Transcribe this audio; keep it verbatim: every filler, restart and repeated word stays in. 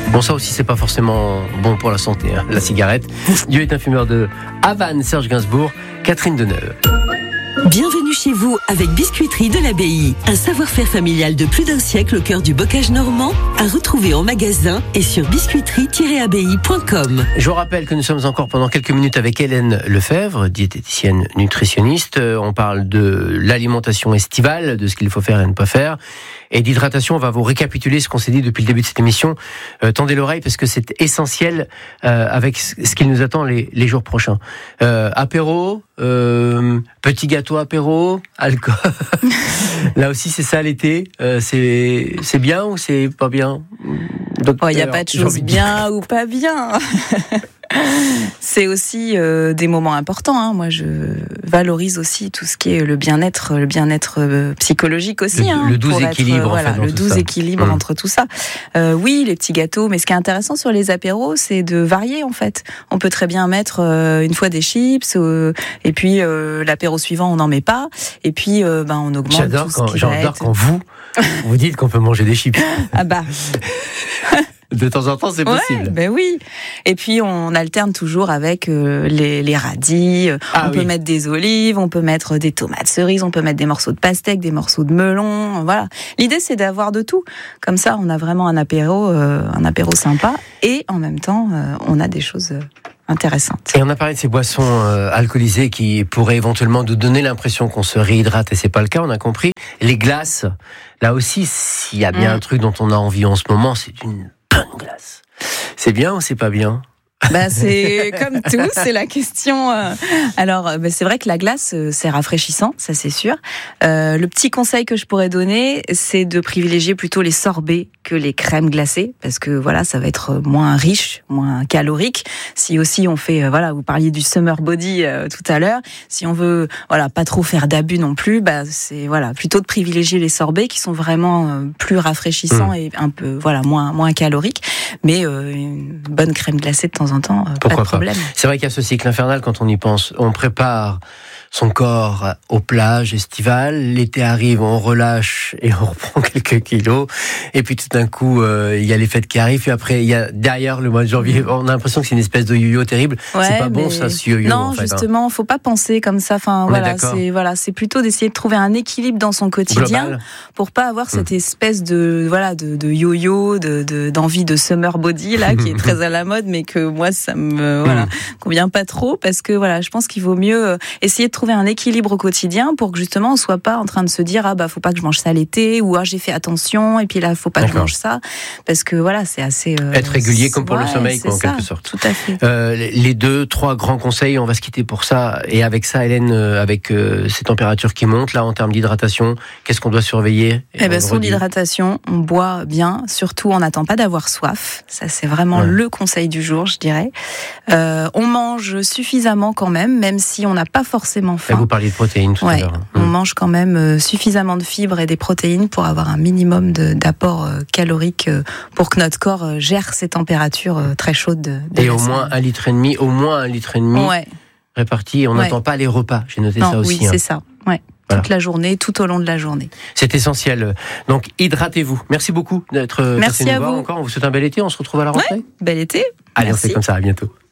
Bon, ça aussi, c'est pas forcément bon pour la santé, hein, la cigarette. Dieu est un fumeur de Havane, Serge Gainsbourg, Catherine Deneuve. Bienvenue chez vous avec Biscuiterie de l'Abbaye. Un savoir-faire familial de plus d'un siècle au cœur du bocage normand, à retrouver en magasin et sur biscuiterie tiret abbaye point com. Je vous rappelle que nous sommes encore pendant quelques minutes avec Hélène Lefebvre, diététicienne nutritionniste. On parle de l'alimentation estivale, de ce qu'il faut faire et ne pas faire. Et d'hydratation, on va vous récapituler ce qu'on s'est dit depuis le début de cette émission. Euh, tendez l'oreille parce que c'est essentiel euh, avec ce qui nous attend les, les jours prochains. Euh, apéro, euh, petit gâteau apéro, alcool. Là aussi, c'est ça l'été. Euh, c'est, c'est bien ou c'est pas bien? Il oh, n'y a pas de chose bien ou pas bien. C'est aussi euh, des moments importants. Hein. Moi, je valorise aussi tout ce qui est le bien-être, le bien-être euh, psychologique aussi. Le, hein, le doux équilibre, être, euh, voilà, en fait, le doux équilibre mmh. entre tout ça. Euh, oui, les petits gâteaux. Mais ce qui est intéressant sur les apéros, c'est de varier en fait. On peut très bien mettre euh, une fois des chips, euh, et puis euh, l'apéro suivant, on n'en met pas, et puis euh, ben on augmente. J'adore tout ce quand, qui j'adore va être... quand vous vous dites qu'on peut manger des chips. Ah bah. De temps en temps, c'est possible. Ouais, ben oui. Et puis, on alterne toujours avec euh, les, les radis. Ah, on oui. peut mettre des olives, on peut mettre des tomates cerises, on peut mettre des morceaux de pastèque, des morceaux de melon. Voilà. L'idée, c'est d'avoir de tout. Comme ça, on a vraiment un apéro, euh, un apéro sympa. Et en même temps, euh, on a des choses euh, intéressantes. Et on a parlé de ces boissons euh, alcoolisées qui pourraient éventuellement nous donner l'impression qu'on se réhydrate. Et c'est pas le cas, on a compris. Les glaces, là aussi, s'il y a bien mmh. un truc dont on a envie en ce moment, c'est une bonne glace. C'est bien ou c'est pas bien? Bah c'est comme tout, c'est la question. Alors, bah c'est vrai que la glace, c'est rafraîchissant, ça c'est sûr. Euh, le petit conseil que je pourrais donner, c'est de privilégier plutôt les sorbets que les crèmes glacées, parce que voilà, ça va être moins riche, moins calorique. Si aussi on fait, voilà, vous parliez du summer body euh, tout à l'heure. Si on veut, voilà, pas trop faire d'abus non plus, bah c'est voilà, plutôt de privilégier les sorbets qui sont vraiment euh, plus rafraîchissants mmh. et un peu, voilà, moins moins caloriques. Mais euh, une bonne crème glacée de temps en temps, euh, pas de problème. Pas. C'est vrai qu'il y a ce cycle infernal quand on y pense. On prépare son corps aux plages estivales, l'été arrive, on relâche et on reprend quelques kilos, et puis tout d'un coup euh, il y a les fêtes qui arrivent, et après il y a derrière le mois de janvier, on a l'impression que c'est une espèce de yo-yo terrible. Ouais, c'est pas bon ça, ce yo-yo. Non, en fait, justement, hein. faut pas penser comme ça. Enfin on voilà, c'est voilà, c'est plutôt d'essayer de trouver un équilibre dans son quotidien. Global. Pour pas avoir cette espèce de voilà de, de yo-yo, de, de d'envie de summer body là qui est très à la mode, mais que moi ça me voilà convient pas trop, parce que voilà, je pense qu'il vaut mieux essayer de trouver un équilibre au quotidien pour que justement on soit pas en train de se dire ah bah faut pas que je mange ça l'été, ou ah j'ai fait attention et puis là faut pas D'accord. que je mange ça, parce que voilà c'est assez euh, être régulier comme pour ouais, le sommeil quoi, en ça, quelque sorte. Tout à fait. Euh, les deux trois grands conseils, on va se quitter pour ça, et avec ça Hélène, euh, avec euh, ces températures qui montent là en termes d'hydratation, qu'est-ce qu'on doit surveiller? Eh ben son hydratation, on boit bien, surtout on n'attend pas d'avoir soif, ça c'est vraiment ouais. le conseil du jour je dirais. Euh, on mange suffisamment quand même, même si on n'a pas forcément faim. Et vous parliez de protéines tout ouais, à l'heure. On mmh. mange quand même suffisamment de fibres et des protéines pour avoir un minimum de, d'apport calorique pour que notre corps gère ces températures très chaudes. De, de et au moins un litre et demi, au moins un litre et demi ouais. réparti. On n'attend ouais. pas les repas. J'ai noté non, ça aussi. Oui, hein. c'est ça. Ouais. Voilà. Toute la journée, tout au long de la journée. C'est essentiel. Donc, hydratez-vous. Merci beaucoup d'être Merci passé à nous voir vous. encore. On vous souhaite un bel été. On se retrouve à la rentrée. Ouais, bel été. Allez, Merci. on fait comme ça. À bientôt.